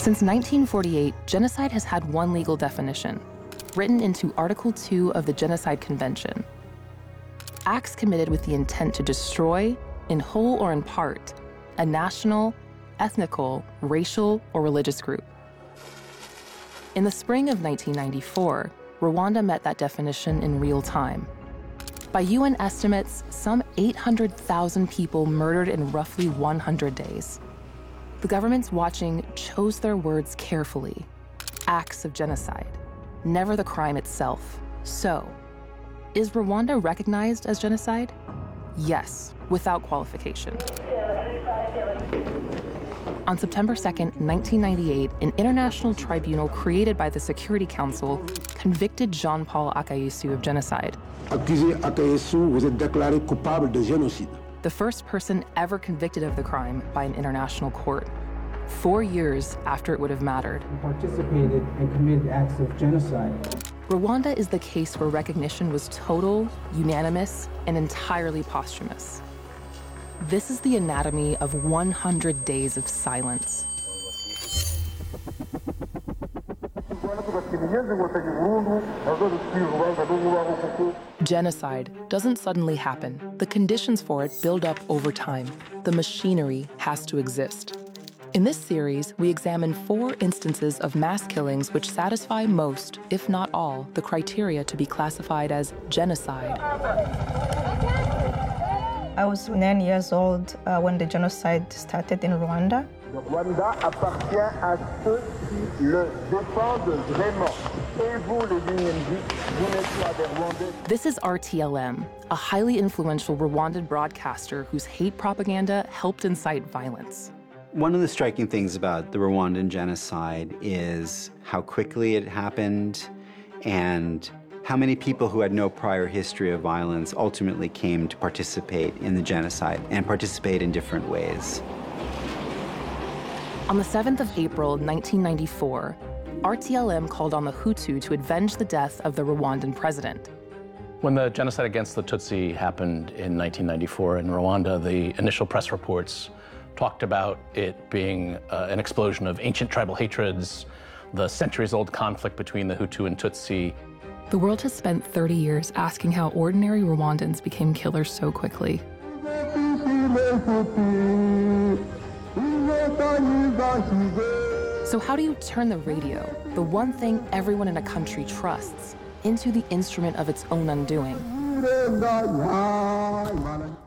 Since 1948, genocide has had one legal definition, written into Article 2 of the Genocide Convention. Acts committed with the intent to destroy, in whole or in part, a national, ethnical, racial, or religious group. In the spring of 1994, Rwanda met that definition in real time. By UN estimates, some 800,000 people murdered in roughly 100 days. The governments watching chose their words carefully. Acts of genocide, never the crime itself. So, is Rwanda recognized as genocide? Yes, without qualification. On September 2nd, 1998, an international tribunal created by the Security Council convicted Jean-Paul Akayesu of genocide. Accusé Akayesu, vous êtes déclaré coupable de génocide. The first person ever convicted of the crime by an international court, 4 years after it would have mattered. Participated and committed acts of genocide. Rwanda is the case where recognition was total, unanimous, and entirely posthumous. This is the anatomy of 100 days of silence. Genocide doesn't suddenly happen. The conditions for it build up over time. The machinery has to exist. In this series, we examine 4 instances of mass killings which satisfy most, if not all, the criteria to be classified as genocide. I was 9 years old when the genocide started in Rwanda. Le Rwanda appartient à ceux qui le défendent vraiment. Et vous, les UNG, vous n'êtes pas des Rwandais. This is RTLM, a highly influential Rwandan broadcaster whose hate propaganda helped incite violence. One of the striking things about the Rwandan genocide is how quickly it happened and how many people who had no prior history of violence ultimately came to participate in the genocide and participate in different ways. On the 7th of April, 1994, RTLM called on the Hutu to avenge the death of the Rwandan president. When the genocide against the Tutsi happened in 1994 in Rwanda, the initial press reports talked about it being an explosion of ancient tribal hatreds, the centuries-old conflict between the Hutu and Tutsi. The world has spent 30 years asking how ordinary Rwandans became killers so quickly. So how do you turn the radio, the one thing everyone in a country trusts, into the instrument of its own undoing?